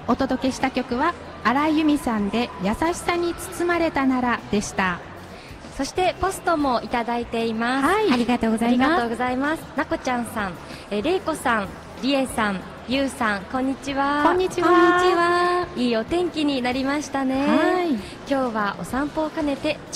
お届けした曲は荒井由実さんで優しさに包まれたならでした。 そしてポストもいただいています。 はい、ありがとうございます。 ありがとうございます。なこちゃんさん、れいこさん、りえさん、ゆうさん、こんにちは。 こんにちは。 こんにちは。いいお天気になりましたね。 はい、 今日はお散歩を兼ねて